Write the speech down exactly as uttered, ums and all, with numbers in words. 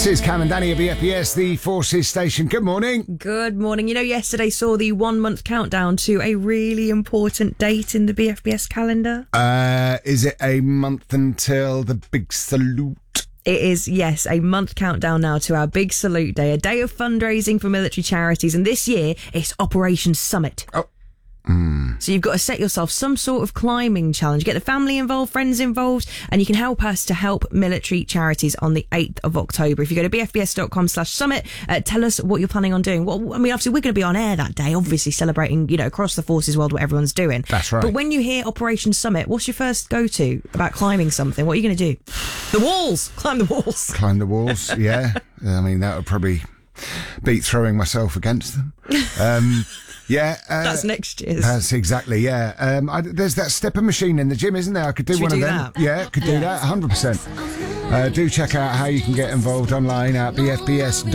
This is Cam and Danny at B F B S, the Forces Station. Good morning. Good morning. You know, yesterday saw the one-month countdown to a really important date in the B F B S calendar. Uh, is it a month until the big salute? It is, yes, a month countdown now to our big salute day, a day of fundraising for military charities. And this year, it's Operation Summit. Oh. Mm. So you've got to set yourself some sort of climbing challenge. Get the family involved, friends involved, and you can help us to help military charities on the eighth of October. If you go to bfbs.com slash summit, uh, tell us what you're planning on doing. Well, I mean, obviously, we're going to be on air that day, obviously celebrating, you know, across the forces world what everyone's doing. That's right. But when you hear Operation Summit, what's your first go-to about climbing something? What are you going to do? The walls! Climb the walls. Climb the walls, yeah. I mean, that would probably beat throwing myself against them. Um... Yeah, uh, that's next year's. That's exactly, yeah. Um, I, there's that stepper machine in the gym, isn't there? I could do Should one we of do them. that? Yeah, could do Yeah. that, one hundred percent. Uh, do check out how you can get involved online at B F B S.